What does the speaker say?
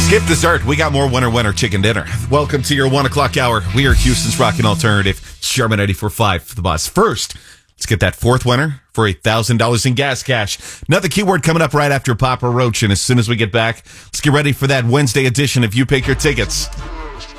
Skip dessert. We got more winner chicken dinner. Welcome to your 1 o'clock hour. We are Houston's Rockin' Alternative. Sherman 94.5, the boss. First, let's get that fourth winner for $1,000 in gas cash. Another keyword coming up right after Papa Roach. And as soon as we get back, let's get ready for that Wednesday edition of You Pick Your Tickets.